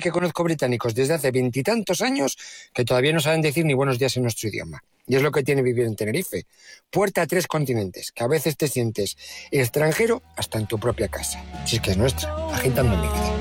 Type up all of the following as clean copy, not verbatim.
que conozco británicos desde hace 20 y tantos años que todavía no saben decir ni buenos días en nuestro idioma. Y es lo que tiene vivir en Tenerife. Puerta a 3 continentes, que a veces te sientes extranjero hasta en tu propia casa. Si es que es nuestra, agitando mi vida.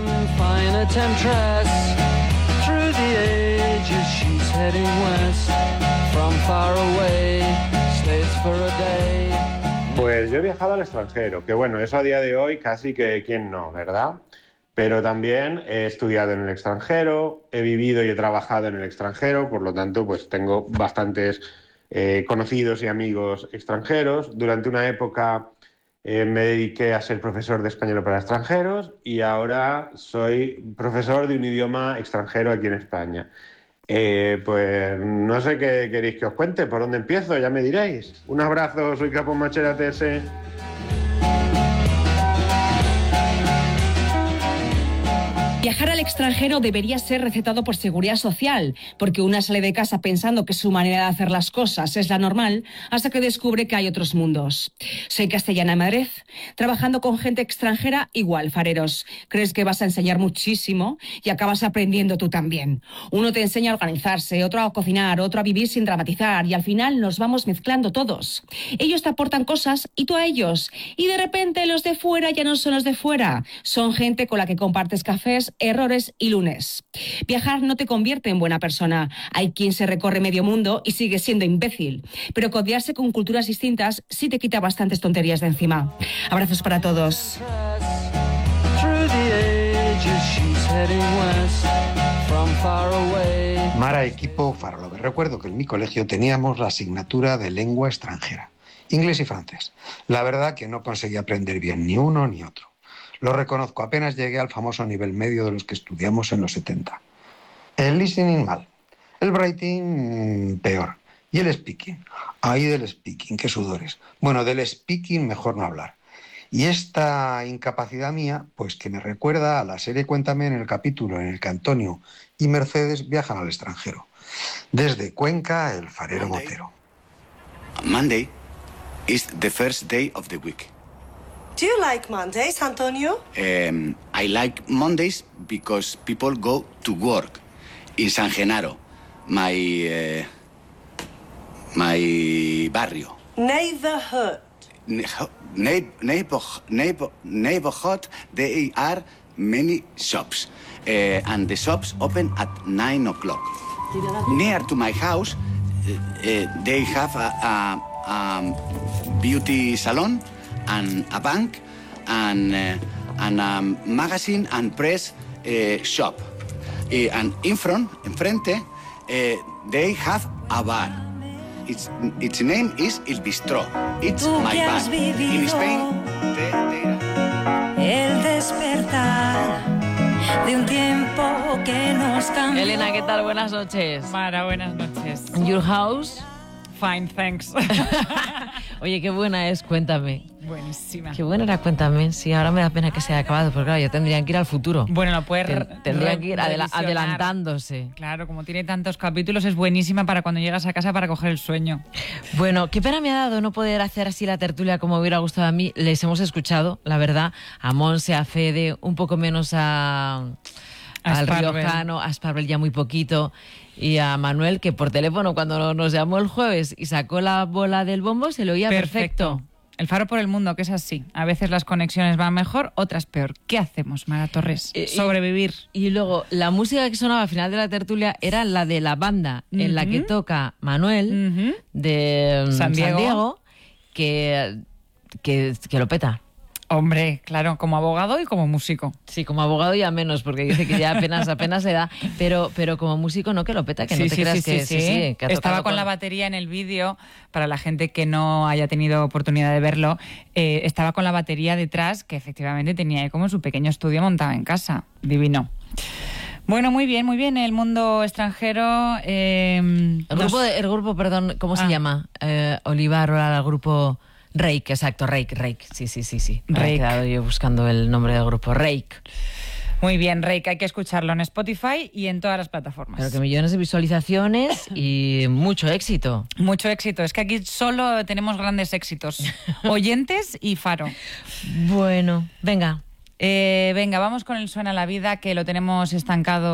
Pues yo he viajado al extranjero, que bueno, eso a día de hoy casi que quién no, ¿verdad? Pero también he estudiado en el extranjero, he vivido y he trabajado en el extranjero, por lo tanto, pues tengo bastantes conocidos y amigos extranjeros. Durante una época me dediqué a ser profesor de español para extranjeros y ahora soy profesor de un idioma extranjero aquí en España. Pues no sé qué queréis que os cuente, por dónde empiezo, ya me diréis. Un abrazo, soy Capo Machera TS. Viajar al extranjero debería ser recetado por Seguridad Social, porque una sale de casa pensando que su manera de hacer las cosas es la normal, hasta que descubre que hay otros mundos. Soy Castellana de Madrid, trabajando con gente extranjera, igual, fareros. Crees que vas a enseñar muchísimo y acabas aprendiendo tú también. Uno te enseña a organizarse, otro a cocinar, otro a vivir sin dramatizar, y al final nos vamos mezclando todos. Ellos te aportan cosas y tú a ellos. Y de repente los de fuera ya no son los de fuera, son gente con la que compartes cafés, errores y lunes. Viajar no te convierte en buena persona. Hay quien se recorre medio mundo y sigue siendo imbécil. Pero codearse con culturas distintas sí te quita bastantes tonterías de encima. Abrazos para todos. Mara, equipo Farolover. Recuerdo que en mi colegio teníamos la asignatura de lengua extranjera, inglés y francés. La verdad que no conseguí aprender bien ni uno ni otro. Lo reconozco, apenas llegué al famoso nivel medio de los que estudiamos en los 70. El listening mal, el writing peor y el speaking. Ay, del speaking, qué sudores. Bueno, del speaking mejor no hablar. Y esta incapacidad mía, pues que me recuerda a la serie Cuéntame, en el capítulo en el que Antonio y Mercedes viajan al extranjero. Desde Cuenca, el farero Motero. Monday is the first day of the week. Do you like Mondays, Antonio? I like Mondays because people go to work in San Genaro, my barrio. Neighborhood. Neighborhood, there are many shops, and the shops open at 9 o'clock. Near to my house, they have a beauty salon and a bank and a magazine and press shop. And enfrente, they have a bar. Its name is El Bistro. It's my bar. In Spain, el despertar de un tiempo que nos cambió. Elena, ¿qué tal? Buenas noches. Mara, buenas noches. Your house? Fine, thanks. Oye, qué buena es, Cuéntame. Buenísima. Qué buena era Cuéntame. Sí, ahora me da pena que se haya acabado, porque claro, ya tendrían que ir al futuro. Bueno, lo puedes tendrían que ir adelantándose. Claro, como tiene tantos capítulos, es buenísima para cuando llegas a casa para coger el sueñño. Bueno, qué pena me ha dado no poder hacer así la tertulia como me hubiera gustado a mí. Les hemos escuchado, la verdad, a Monse, a Fede, un poco menos al riojano, a Sparvel ya muy poquito, y a Manuel, que por teléfono cuando nos llamó el jueves y sacó la bola del bombo se lo oía perfecto. El Faro por el Mundo, que es así. A veces las conexiones van mejor, otras peor. ¿Qué hacemos, Mara Torres? Sobrevivir. Y luego, la música que sonaba al final de la tertulia era la de la banda en la que toca Manuel, de San Diego, que lo peta. Hombre, claro, como abogado y como músico. Sí, como abogado ya menos, porque dice que ya apenas le da, pero como músico no, que lo peta, que no te creas que sí. Que estaba con la batería en el vídeo, para la gente que no haya tenido oportunidad de verlo, estaba con la batería detrás, que efectivamente tenía ahí como su pequeño estudio montado en casa. Divino. Bueno, muy bien, el mundo extranjero... El grupo, perdón, ¿cómo se llama? Olivar, el grupo... Rake, exacto, Rake, sí. Me he quedado yo buscando el nombre del grupo, Rake. Muy bien, Rake, hay que escucharlo en Spotify y en todas las plataformas. Pero que millones de visualizaciones y mucho éxito. Mucho éxito, es que aquí solo tenemos grandes éxitos, oyentes y Faro. Bueno, venga. Venga, vamos con el Suena la Vida, que lo tenemos estancado